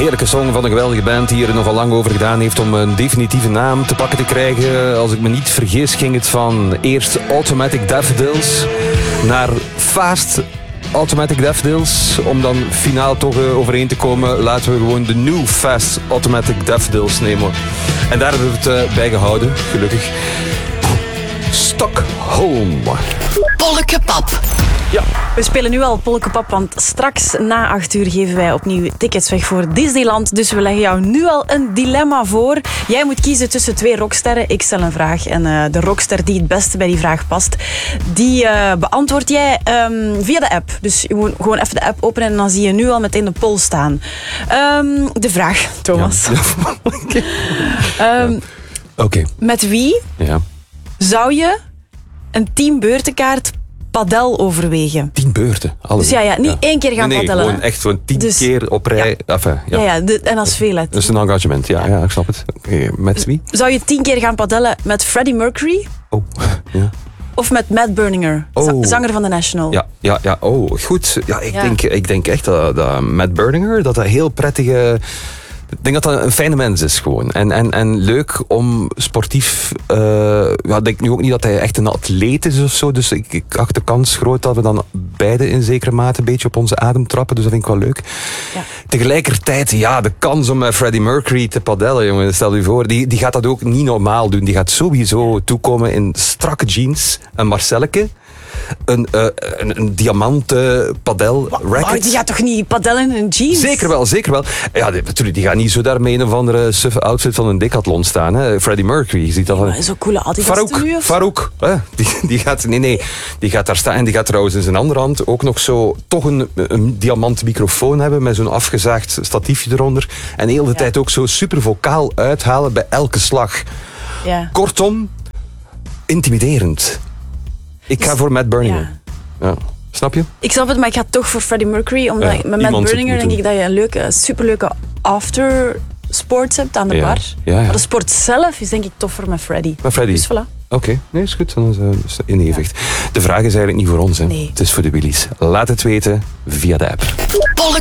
heerlijke song van een geweldige band die er nogal lang over gedaan heeft om een definitieve naam te pakken te krijgen. Als ik me niet vergis ging het van eerst Automatic Daffodils naar Fast Automatic Daffodils. Om dan finaal toch overeen te komen, laten we gewoon de New Fast Automatic Daffodils nemen. En daar hebben we het bij gehouden, gelukkig. Stockholm. Polkepap. Ja. We spelen nu al Polkepap, want straks na 8 uur geven wij opnieuw tickets weg voor Disneyland. Dus we leggen jou nu al een dilemma voor. Jij moet kiezen tussen 2 rocksterren. Ik stel een vraag en de rockster die het beste bij die vraag past, die beantwoord jij via de app. Dus je moet gewoon even de app openen en dan zie je nu al meteen de poll staan. De vraag, Thomas. Ja. Oké. Met wie zou je een teambeurtenkaart padel overwegen? 10 beurten. Alles. Dus ja, niet 1 keer gaan paddelen. Gewoon echt zo'n 10 keer op rij. Ja. Enfin, En dat is veel. Hè. Dat is een engagement, ja, ik snap het. Okay, met wie? Zou je 10 keer gaan paddelen met Freddie Mercury? Oh, ja. Of met Matt Berninger, zanger van The National? Ja. Oh, goed. Ja, ik denk echt dat Matt Berninger, dat heel prettige... Ik denk dat dat een fijne mens is gewoon. En leuk om sportief... ik denk nu ook niet dat hij echt een atleet is of zo. Dus ik acht de kans groot dat we dan beide in zekere mate een beetje op onze adem trappen. Dus dat vind ik wel leuk. Ja. Tegelijkertijd, de kans om met Freddie Mercury te padellen, jongen. Stel je voor, die gaat dat ook niet normaal doen. Die gaat sowieso toekomen in strakke jeans, een Marcelleke. Een diamanten padel racket. Maar die gaat toch niet padellen in een jeans? Zeker wel. Ja, natuurlijk, die gaat niet zo daarmee in een of andere suffe outfit van een decathlon staan. Hè. Freddie Mercury, je ziet dat. Maar zo'n coole Adidas tenue. Farouk, die gaat, die gaat daar staan. En die gaat trouwens in zijn andere hand ook nog zo toch een diamanten microfoon hebben met zo'n afgezaagd statiefje eronder. En de hele tijd ook zo super vocaal uithalen bij elke slag. Ja. Kortom, intimiderend. Ik ga voor Matt Berninger. Ja. Snap je? Ik snap het, maar ik ga toch voor Freddie Mercury. Omdat met Matt Berninger denk ik dat je een superleuke aftersports hebt aan de bar. Ja. Maar de sport zelf is denk ik toffer met Freddie. Dus voilà. Oké, nee, is goed. Dan is het in evenwicht. De vraag is eigenlijk niet voor ons. Hè. Nee. Het is voor de Willies. Laat het weten via de app.